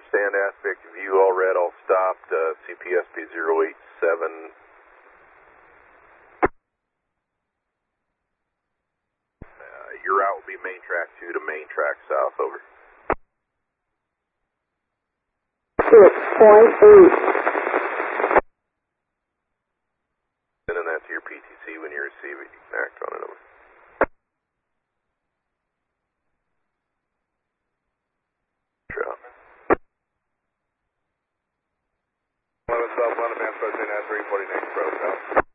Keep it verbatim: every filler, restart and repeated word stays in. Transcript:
Stand aspect view, all red, all stopped, uh, C P S P zero eight seven. Uh, your route will be main track two to main track south, over. six point eight. Sending that to your P T C when you receive it, you can act on it, over. eleven South, London, man, President at three forty next, bro.